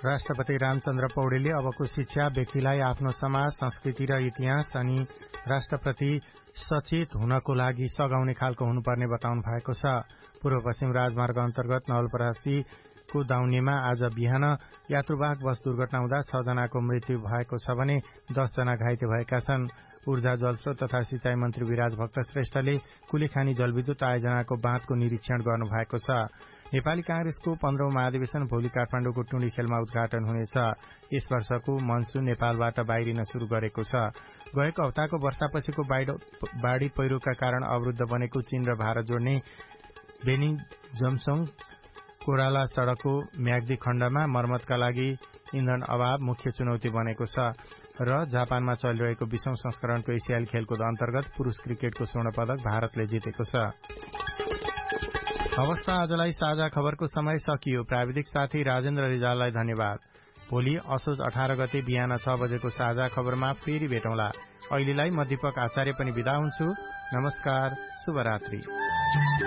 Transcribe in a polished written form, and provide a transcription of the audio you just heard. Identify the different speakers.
Speaker 1: राष्ट्रपति रामचन्द्र पौडेलले अबको शिक्षा व्यक्तिलाई आफ्नो समाज, संस्कृति र इतिहास अनि राष्ट्रप्रति सचेत हुनको लागि सघाउने खालको हुनुपर्ने बताउनु भएको छ। पूर्व पश्चिम राजमार्ग अन्तर्गत नवलपरासीको दाउनेमा आज बिहान यात्रुवाहक बस दुर्घटना हुँदा 6 जनाको मृत्यु भएको छ भने 10 जना घाइते भएका छन्। ऊर्जा, जलस्रोत तथा सिंचाई मन्त्री विराज भक्त श्रेष्ठले कुलेखानी जलविद्युत आयोजनाको बाँधको निरीक्षण गर्नु भएको छ। नेपाली कांग्रेसको 15औं महाधिवेशन भोलि काठमाडौँको टुँडी खेलमा उद्घाटन हुनेछ। यस वर्षको मनसून नेपालबाट बाहिरिन शुरू गरेको छ। गएको हप्ताको वर्षापछिको बाढ़ी पहिरोका कारण अवरुद्ध बनेको चीन र भारत जोड्ने बेनी जमसोङ कोराला सड़कको म्याग्दी खण्डमा मर्मतका लागि इन्धन अभाव मुख्य चुनौती बनेको छ र जापानमा चलिरहेको 20औं संस्करणको एसियाली खेलकुद अन्तर्गत पुरूष क्रिकेटको स्वर्ण पदक भारतले जितेको छ। अवस्था आजलाई साझा खबरको समय सकियो। प्राविधिक साथी राजेन्द्र रिजाललाई धन्यवाद। भोलि असोज 18 गते बिहान 6 बजेको साझा खबरमा फेरि भेटौँला। अहिलेलाई म दीपक आचार्य पनि बिदा हुन्छु। नमस्कार, शुभरात्रि।